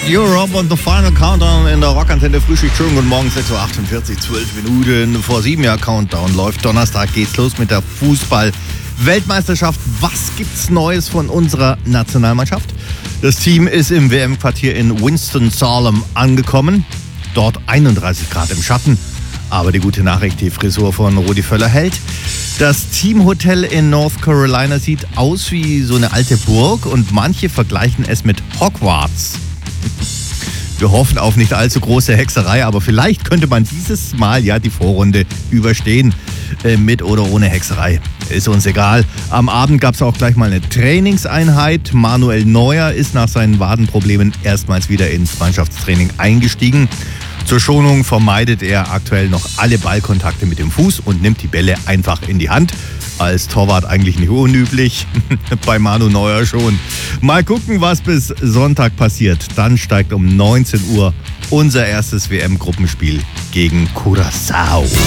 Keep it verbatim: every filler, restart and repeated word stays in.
Europe und the Final Countdown in der Rockantenne Frühschicht. Schönen guten Morgen, sechs Uhr achtundvierzig, zwölf Minuten vor sieben. Ja, Countdown läuft. Donnerstag geht's los mit der Fußball-Weltmeisterschaft. Was gibt's Neues von unserer Nationalmannschaft? Das Team ist im W M-Quartier in Winston-Salem angekommen. Dort einunddreißig Grad im Schatten. Aber die gute Nachricht, die Frisur von Rudi Völler hält. Das Teamhotel in North Carolina sieht aus wie so eine alte Burg und manche vergleichen es mit Hogwarts. Wir hoffen auf nicht allzu große Hexerei, aber vielleicht könnte man dieses Mal ja die Vorrunde überstehen. Äh, mit oder ohne Hexerei. Ist uns egal. Am Abend gab es auch gleich mal eine Trainingseinheit. Manuel Neuer ist nach seinen Wadenproblemen erstmals wieder ins Mannschaftstraining eingestiegen. Zur Schonung vermeidet er aktuell noch alle Ballkontakte mit dem Fuß und nimmt die Bälle einfach in die Hand. Als Torwart eigentlich nicht unüblich, bei Manu Neuer schon. Mal gucken, was bis Sonntag passiert. Dann steigt um neunzehn Uhr unser erstes W M-Gruppenspiel gegen Curaçao.